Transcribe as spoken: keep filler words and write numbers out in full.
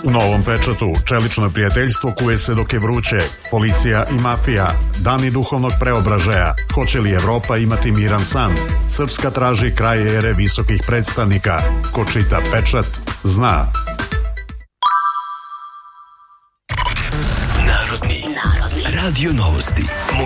U novom pečatu čelično prijateljstvo kuje se dok je vruće, policija i mafija, dani duhovnog preobražaja, hoće li Evropa imati miran san, Srpska traži kraj ere visokih predstavnika, ko čita pečat, zna. Narodni, Narodni. Radio Novosti.